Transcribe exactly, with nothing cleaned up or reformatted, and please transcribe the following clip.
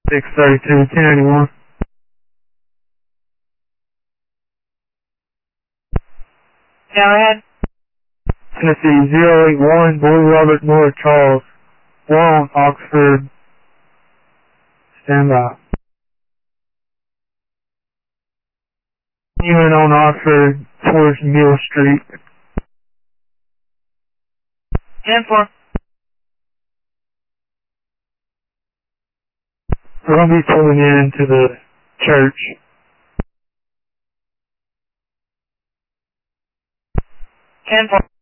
six thirty-two, ten eighty-one. Go ahead. Tennessee zero eight one, Boy Robert North Charles. one, Oxford. Stand by. Continuing on Oxford towards Mill Street. ten four. We're going to be pulling in to the church. ten four.